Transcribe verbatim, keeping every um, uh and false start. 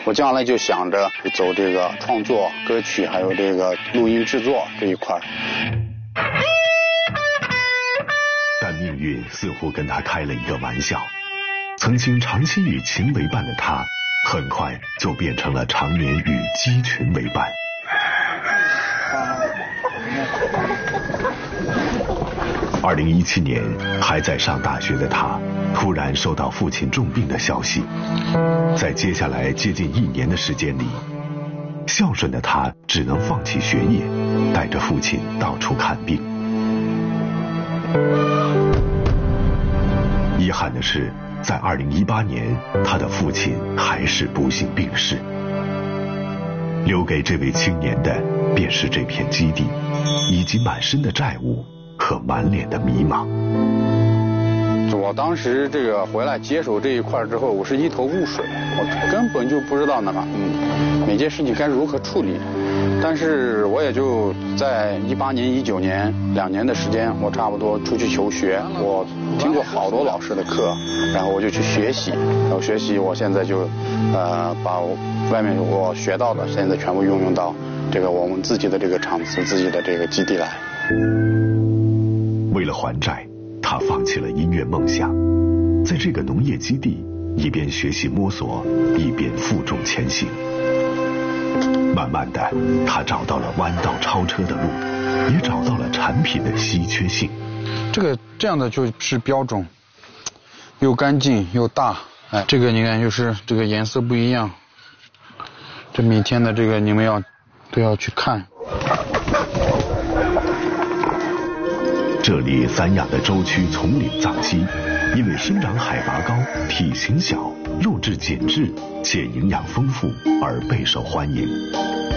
我将来就想着走这个创作歌曲还有这个录音制作这一块。 但命运似乎跟他开了一个玩笑，曾经长期与琴为伴的他，很快就变成了常年与鸡群为伴。二零一七年，还在上大学的他，突然收到父亲重病的消息。在接下来接近一年的时间里，孝顺的他只能放弃学业，带着父亲到处看病。遗憾的是，在二零一八年，他的父亲还是不幸病逝。留给这位青年的，便是这片基地，以及满身的债务和满脸的迷茫。 我当时这个回来接手这一块之后，我是一头雾水，我根本就不知道那个嗯每件事情该如何处理。但是我也就在一八年、一九年两年的时间，我差不多出去求学，我听过好多老师的课，然后我就去学习，然后学习，我现在就呃把我外面我学到的，现在全部运用到这个我们自己的这个厂子、自己的这个基地来。 为了还债，他放弃了音乐梦想，在这个农业基地一边学习摸索，一边负重前行。慢慢的，他找到了弯道超车的路，也找到了产品的稀缺性。 这个这样的就是标种，又干净又大。哎，这个你看就是这个颜色不一样，这每天的这个你们要都要去看。 这里散养的洲区丛林藏鸡，因为生长海拔高、体型小、肉质紧致且营养丰富而备受欢迎。